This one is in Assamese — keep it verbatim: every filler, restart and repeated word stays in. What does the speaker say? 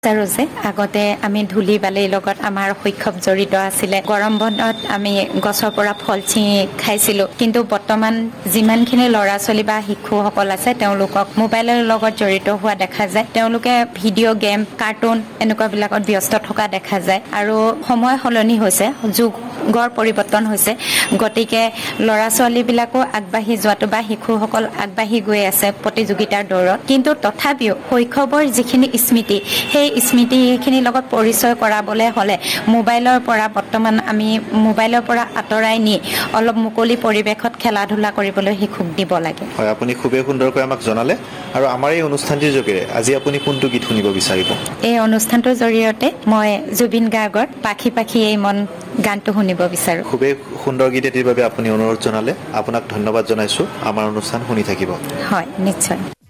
বিচাৰো যে আগতে আমি ধূলি বালিৰ লগত আমাৰ শৈশৱ জড়িত আছিলে। গৰম বন্ধত আমি গছৰ পৰা ফল ছিঙি খাইছিলো, কিন্তু বৰ্তমান যিমানখিনি ল'ৰা ছোৱালী বা শিশুসকল আছে তেওঁলোকক মোবাইলৰ লগত জড়িত হোৱা দেখা যায়। তেওঁলোকে ভিডিঅ' গেম, কাৰ্টুন এনেকুৱাবিলাকত ব্যস্ত থকা দেখা যায় আৰু সময় সলনি হৈছে, যুগৰ পৰিৱৰ্তন হৈছে। গতিকে ল'ৰা ছোৱালীবিলাকো আগবাঢ়ি যোৱাটো বা শিশুসকল আগবাঢ়ি গৈ আছে প্ৰতিযোগিতাৰ দৌৰত, কিন্তু তথাপিও শৈশৱৰ যিখিনি স্মৃতি সেই স্মৃতিখিনিৰ লগত পৰিচয় কৰাবলৈ হ'লে মোবাইলৰ পৰা বৰ্তমান আমি মোবাইলৰ পৰা আঁতৰাই নি অলপ মুকলি পৰিৱেশত খেলা ধূলা কৰিবলৈ শিশুক দিব লাগে। হয়, আপুনি খুবেই সুন্দৰকৈ আমাক জনালে। আৰু আমাৰ এই অনুষ্ঠানটিৰ যোগেৰে আজি আপুনি কোনটো গীত শুনিব বিচাৰিব? এই অনুষ্ঠানটোৰ জৰিয়তে মই জুবিন গাৰ্গৰ পাখি পাখি এই মন গানটো শুনিব বিচাৰোঁ। খুবেই সুন্দৰ গীত এটিৰ বাবে আপুনি অনুৰোধ জনালে, আপোনাক ধন্যবাদ জনাইছোঁ। আমাৰ অনুষ্ঠান শুনি থাকিব। হয়, নিশ্চয়।